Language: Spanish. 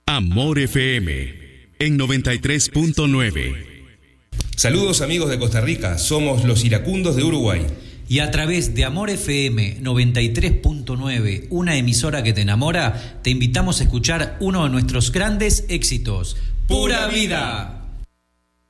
Amor FM en 93.9. Saludos amigos de Costa Rica, somos los Iracundos de Uruguay. Y a través de Amor FM 93.9, una emisora que te enamora, te invitamos a escuchar uno de nuestros grandes éxitos, Pura Vida.